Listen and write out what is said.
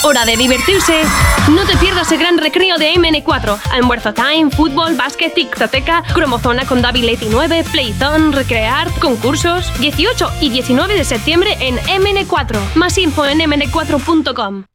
hora de divertirse. No te pierdas el gran recreo de MN4. Almuerzo time, fútbol, básquet, tictoteca, cromozona con David Leti 9, Playzone, Recreart, concursos. 18 y 19 de septiembre en MN4. Más info en mn4.com.